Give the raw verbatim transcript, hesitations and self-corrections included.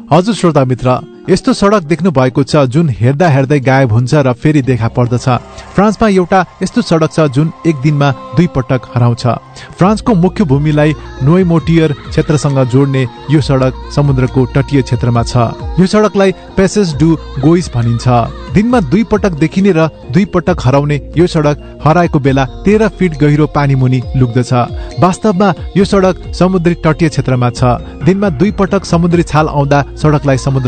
हजुर श्रोता मित्र, यस्तो सडक देख्नु भएको छ जुन हेर्दा हेर्दै गायब हुन्छ र फेरि देखा पर्दछ। फ्रान्समा एउटा यस्तो सडक छ जुन एक दिनमा दुई पटक हराउँछ। फ्रान्सको मुख्य भूमिलाई नोइमोटियर क्षेत्रसँग जोड्ने यो सडक समुद्रको तटीय क्षेत्रमा छ। यो सडकलाई पेसेज डु गोइस भनिन्छ। दिनमा दुई पटक देखिने र दुई पटक हराउने यो सडक हराएको बेला तेह्र फिट गहिरो पानी मुनि लुक्दछ। वास्तवमा यो सडक समुद्री तटीय क्षेत्रमा छ। दिनमा दुई पटक समुद्री छाल आउँदा सडकलाई समुद्र